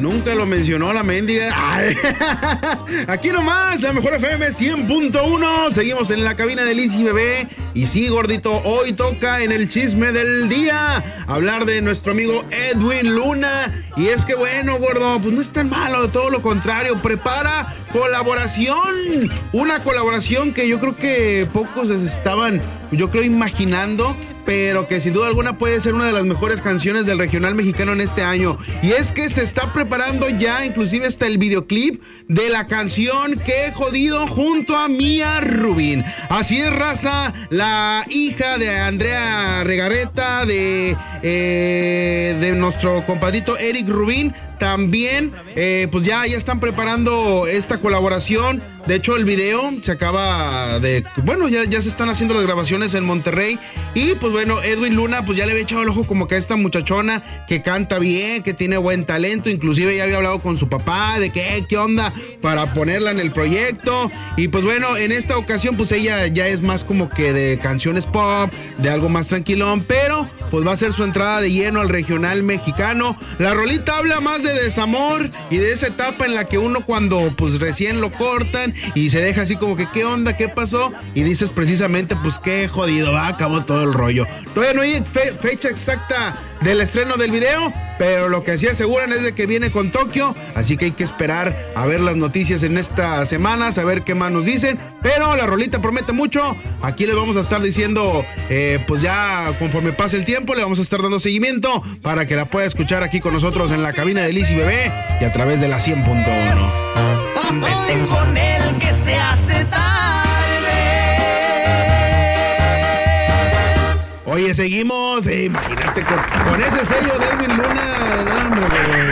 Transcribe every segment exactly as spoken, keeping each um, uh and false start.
Nunca lo mencionó la mendiga. Ay. Aquí nomás, la mejor F M cien punto uno. Seguimos en la cabina de Liz y Bebé. Y sí, gordito, hoy toca en el chisme del día hablar de nuestro amigo Edwin Luna. Y es que bueno, gordo, pues no es tan malo, todo lo contrario. Prepara colaboración. Una colaboración que yo creo que pocos estaban, yo creo, imaginando, pero que sin duda alguna puede ser una de las mejores canciones del regional mexicano en este año. Y es que se está preparando ya, inclusive hasta el videoclip de la canción Qué he jodido junto a Mía Rubín. Así es, raza, la hija de Andrea Regarreta, de, eh, de nuestro compadrito Eric Rubín, también, eh, pues ya, ya están preparando esta colaboración. De hecho, el video se acaba de... Bueno, ya, ya se están haciendo las grabaciones en Monterrey. Y pues bueno, Edwin Luna pues ya le había echado el ojo como que a esta muchachona que canta bien, que tiene buen talento. Inclusive ya había hablado con su papá de que, ¿qué onda? Para ponerla en el proyecto. Y pues bueno, en esta ocasión pues ella ya es más como que de canciones pop, de algo más tranquilón. Pero pues va a ser su entrada de lleno al regional mexicano. La rolita habla más de desamor y de esa etapa en la que uno cuando pues recién lo cortan y se deja así como que ¿qué onda? ¿Qué pasó? Y dices precisamente pues qué jodido, va, acabó todo el rollo. Todavía no hay fe- fecha exacta del estreno del video, pero lo que sí aseguran es de que viene con Tokio, así que hay que esperar a ver las noticias en estas semanas, a ver qué más nos dicen, pero la rolita promete mucho. Aquí les vamos a estar diciendo, eh, pues ya conforme pase el tiempo, le vamos a estar dando seguimiento para que la pueda escuchar aquí con nosotros en la cabina de Liz y Bebé y a través de la cien punto uno. Vete con él que se hace tarde. Oye, seguimos, eh, imagínate con, con ese sello de Edwin Luna, no, hombre,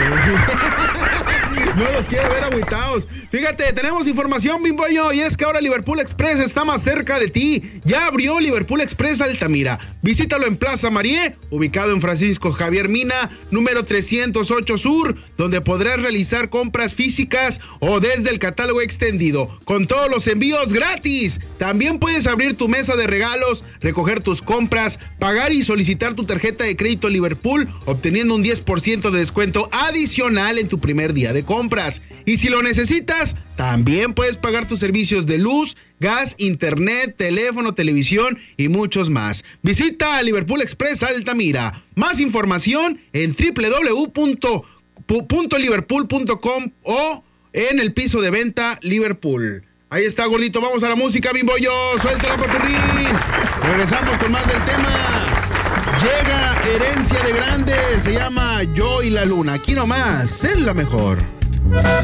no los quiero ver agüitados. Fíjate, tenemos información, Bimboyo, y es que ahora Liverpool Express está más cerca de ti. Ya abrió Liverpool Express Altamira. Visítalo en Plaza Marie, ubicado en Francisco Javier Mina, número trescientos ocho Sur, donde podrás realizar compras físicas o desde el catálogo extendido, con todos los envíos gratis. También puedes abrir tu mesa de regalos, recoger tus compras, pagar y solicitar tu tarjeta de crédito Liverpool, obteniendo un diez por ciento de descuento adicional en tu primer día de compras. Y si lo necesitas, también puedes pagar tus servicios de luz, gas, internet, teléfono, televisión y muchos más. Visita Liverpool Express Altamira. Más información en doble u doble u doble u punto liverpool punto com o en el piso de venta Liverpool. Ahí está, gordito. Vamos a la música, Bimboyo. Suéltala, papurrín. Regresamos con más del tema. Llega Herencia de Grande. Se llama Yo y la Luna. Aquí nomás, es la mejor.